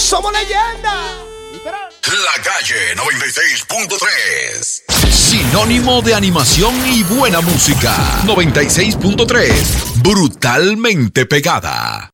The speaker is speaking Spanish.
¡Somos leyenda! La Calle 96.3. Sinónimo de animación y buena música. 96.3. Brutalmente pegada.